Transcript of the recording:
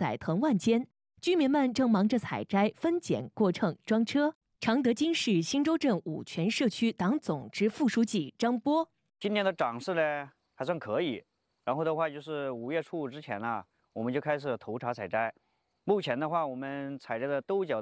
载腾万间，居民们正忙着采摘、分拣、过秤、装车。常德金市新洲镇五泉社区党总支副书记张波： 今年的涨势呢还算可以，然后的话就是5月初5之前呢，我们就开始投茶采摘。目前的话，我们采摘的豆角